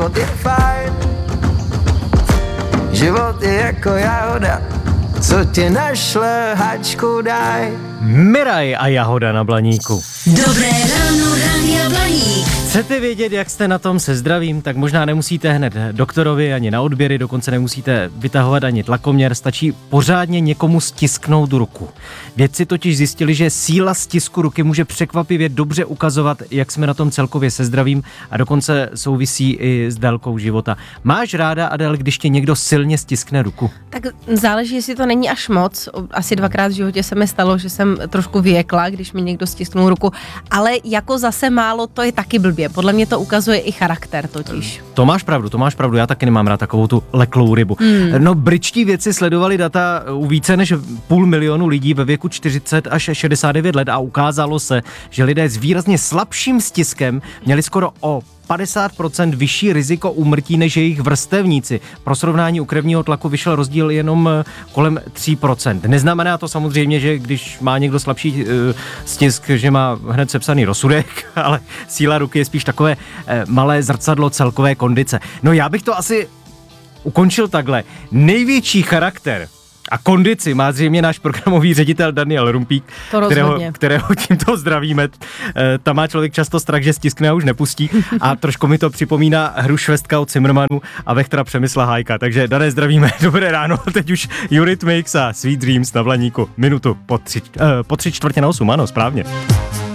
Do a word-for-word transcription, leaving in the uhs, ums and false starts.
život je fajn. Život je jako jahoda, co ti našle hačku daj. Miraj a Jahoda na Blaníku. Dobré ráno, Rádia Blaník. Chcete vědět, jak jste na tom se zdravím, tak možná nemusíte hned doktorovi ani na odběry, dokonce nemusíte vytahovat ani tlakoměr, stačí pořádně někomu stisknout ruku. Vědci totiž zjistili, že síla stisku ruky může překvapivě dobře ukazovat, jak jsme na tom celkově se zdravím a dokonce souvisí i s délkou života. Máš ráda, Adel, když tě někdo silně stiskne ruku? Tak záleží, jestli to není až moc. Asi dvakrát v životě se mi stalo, že jsem trošku vyjekla, když mi někdo stisknul ruku, ale jako zase málo, to je taky blbě. Podle mě to ukazuje i charakter totiž. To máš pravdu, to máš pravdu, já taky nemám rád takovou tu leklou rybu. Hmm. No, britští vědci sledovali data u více než půl milionu lidí ve věku čtyřicet až šedesát devět let a ukázalo se, že lidé s výrazně slabším stiskem měli skoro o padesát procent vyšší riziko úmrtí než jejich vrstevníci. Pro srovnání u krevního tlaku vyšel rozdíl jenom kolem tři procenta. Neznamená to samozřejmě, že když má někdo slabší uh, stisk, že má hned sepsaný rozsudek, ale síla ruky je spíš takové uh, malé zrcadlo celkové kondice. No já bych to asi ukončil takhle. Největší charakter a kondici má zřejmě náš programový ředitel Daniel Rumpík, kterého, kterého tímto zdravíme. E, tam má člověk často strach, že stiskne a už nepustí a trošku mi to připomíná hru Švestka od Zimmermanu a Vechtra Přemysla Hájka. Takže Dané, zdravíme, dobré ráno, teď už Eurythmics a Sweet Dreams na Blaníku. Minutu po tři, e, po tři čtvrtě na osm, ano, správně.